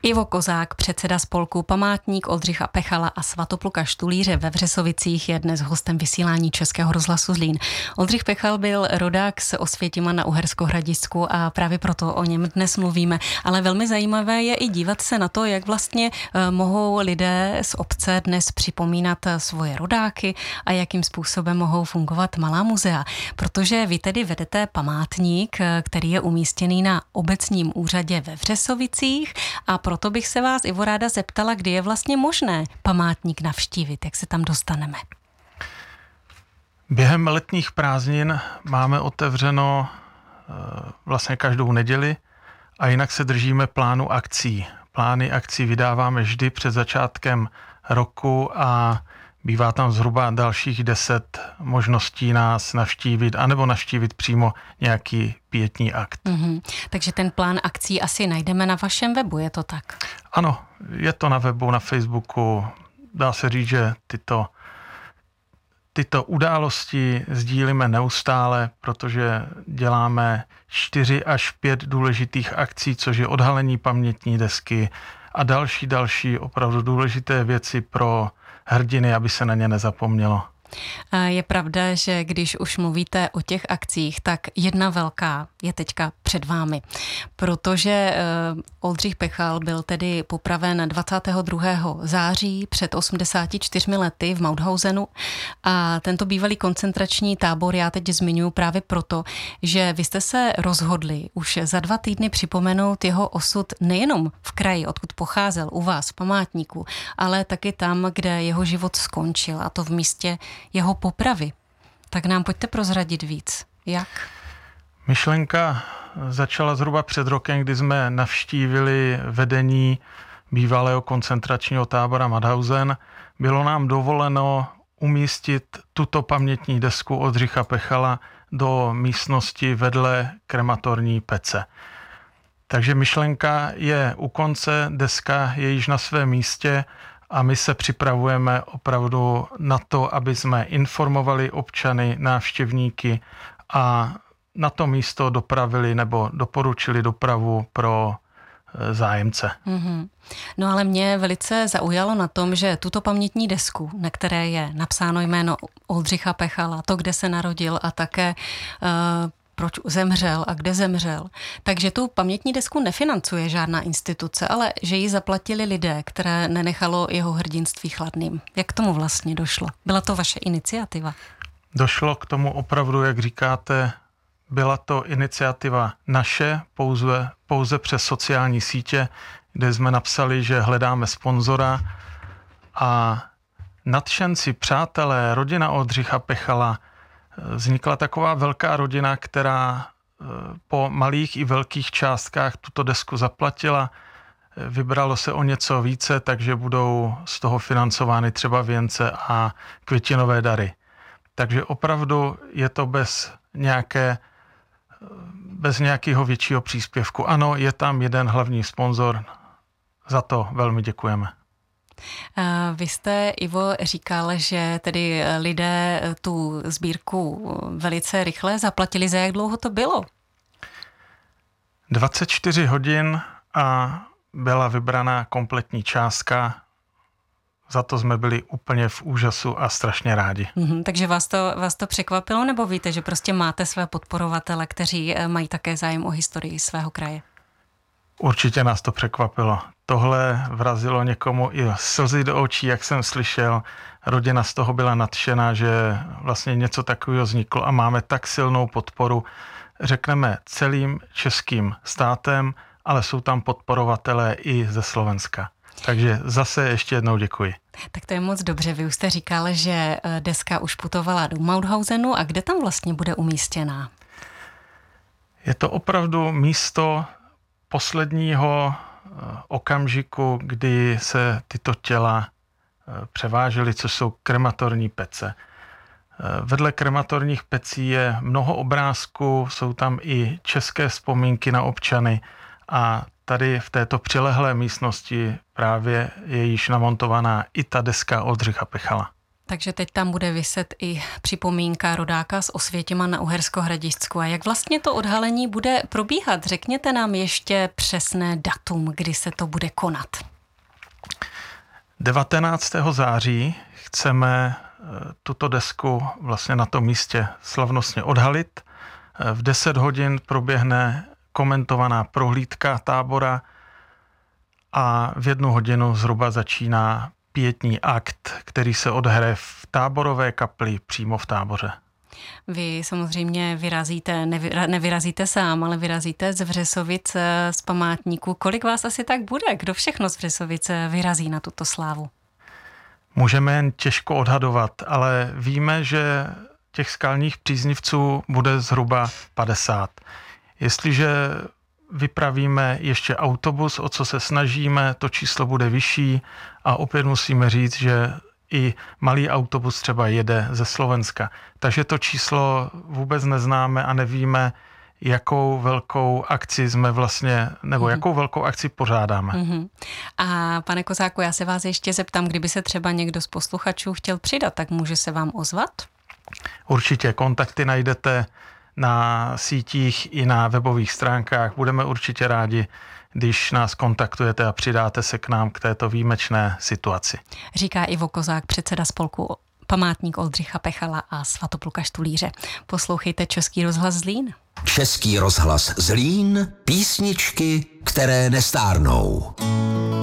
Ivo Kozák, předseda spolku Památník Oldřicha Pechala a Svatopluka Štulíře ve Vřesovicích, je dnes hostem vysílání Českého rozhlasu Zlín. Oldřich Pechal byl rodák z Osvětima na Uherskohradišťsku a právě proto o něm dnes mluvíme. Ale velmi zajímavé je i dívat se na to, jak vlastně mohou lidé z obce dnes připomínat svoje rodáky a jakým způsobem mohou fungovat malá muzea. Protože vy tedy vedete památník, který je umístěný na obecním úřadě ve Vřesovicích, a proto bych se vás, Ivo, ráda zeptala, kdy je vlastně možné památník navštívit, jak se tam dostaneme. Během letních prázdnin máme otevřeno vlastně každou neděli a jinak se držíme plánu akcí. Plány akcí vydáváme vždy před začátkem roku a bývá tam zhruba dalších 10 možností nás navštívit, anebo navštívit přímo nějaký pietní akt. Takže ten plán akcí asi najdeme na vašem webu, je to tak? Ano, je to na webu, na Facebooku. Dá se říct, že tyto události sdílíme neustále, protože děláme 4 až 5 důležitých akcí, což je odhalení pamětní desky a další opravdu důležité věci pro hrdiny, aby se na ně nezapomnělo. Je pravda, že když už mluvíte o těch akcích, tak jedna velká je teďka před vámi, protože Oldřich Pechal byl tedy popraven 22. září před 84 lety v Mauthausenu a tento bývalý koncentrační tábor já teď zmiňuji právě proto, že vy jste se rozhodli už za 2 týdny připomenout jeho osud nejenom v kraji, odkud pocházel, u vás v Památníku, ale taky tam, kde jeho život skončil, a to v místě jeho popravy. Tak nám pojďte prozradit víc. Jak? Myšlenka začala zhruba před rokem, kdy jsme navštívili vedení bývalého koncentračního tábora Mauthausen. Bylo nám dovoleno umístit tuto pamětní desku Oldřicha Pechala do místnosti vedle krematorní pece. Takže myšlenka je u konce, deska je již na svém místě a my se připravujeme opravdu na to, aby jsme informovali občany, návštěvníky a na to místo dopravili nebo doporučili dopravu pro zájemce. No ale mě velice zaujalo na tom, že tuto pamětní desku, na které je napsáno jméno Oldřicha Pechala, to, kde se narodil a také proč zemřel a kde zemřel. Takže tu pamětní desku nefinancuje žádná instituce, ale že ji zaplatili lidé, které nenechalo jeho hrdinství chladným. Jak k tomu vlastně došlo? Byla to vaše iniciativa? Došlo k tomu opravdu, jak říkáte, byla to iniciativa naše, pouze přes sociální sítě, kde jsme napsali, že hledáme sponzora a nadšenci, přátelé, rodina Oldřicha Pechala, vznikla taková velká rodina, která po malých i velkých částkách tuto desku zaplatila. Vybralo se o něco více, takže budou z toho financovány třeba věnce a květinové dary. Takže opravdu je to bez nějakého většího příspěvku. Ano, je tam jeden hlavní sponzor, za to velmi děkujeme. Vy jste, Ivo, říkal, že tedy lidé tu sbírku velice rychle zaplatili. Za jak dlouho to bylo? 24 hodin a byla vybraná kompletní částka. Za to jsme byli úplně v úžasu a strašně rádi. Takže vás to překvapilo, nebo víte, že prostě máte své podporovatele, kteří mají také zájem o historii svého kraje? Určitě nás to překvapilo. Tohle vrazilo někomu i slzy do očí, jak jsem slyšel. Rodina z toho byla nadšená, že vlastně něco takového vzniklo a máme tak silnou podporu, řekneme, celým českým státem, ale jsou tam podporovatelé i ze Slovenska. Takže zase ještě jednou děkuji. Tak to je moc dobře. Vy už jste říkal, že deska už putovala do Mauthausenu a kde tam vlastně bude umístěná? Je to opravdu místo posledního okamžiku, kdy se tyto těla převážely, což jsou krematorní pece. Vedle krematorních pecí je mnoho obrázků, jsou tam i české vzpomínky na občany a tady v této přilehlé místnosti právě je již namontovaná i ta deska Oldřicha Pechala. Takže teď tam bude viset i připomínka rodáka z Osvětima na Uherskohradišťsku. A jak vlastně to odhalení bude probíhat? Řekněte nám ještě přesné datum, kdy se to bude konat. 19. září chceme tuto desku vlastně na tom místě slavnostně odhalit. V 10 hodin proběhne komentovaná prohlídka tábora a v 1 hodinu zhruba začíná pietní akt, který se odhraje v táborové kapli přímo v táboře. Vy samozřejmě vyrazíte, nevyrazíte sám, ale vyrazíte z Vřesovic z památníku. Kolik vás asi tak bude? Kdo všechno z Vřesovic vyrazí na tuto slávu? Můžeme jen těžko odhadovat, ale víme, že těch skalních příznivců bude zhruba 50. Jestliže vypravíme ještě autobus, o co se snažíme, to číslo bude vyšší a opět musíme říct, že i malý autobus třeba jede ze Slovenska. Takže to číslo vůbec neznáme a nevíme, jakou velkou akci jsme vlastně, nebo jakou velkou akci pořádáme. A pane Kozáku, já se vás ještě zeptám, kdyby se třeba někdo z posluchačů chtěl přidat, tak může se vám ozvat? Určitě, kontakty najdete na sítích i na webových stránkách. Budeme určitě rádi, když nás kontaktujete a přidáte se k nám k této výjimečné situaci. Říká Ivo Kozák, předseda spolku Památník Oldřicha Pechala a Svatopluka Štulíře. Poslouchejte Český rozhlas Zlín. Český rozhlas Zlín, písničky, které nestárnou.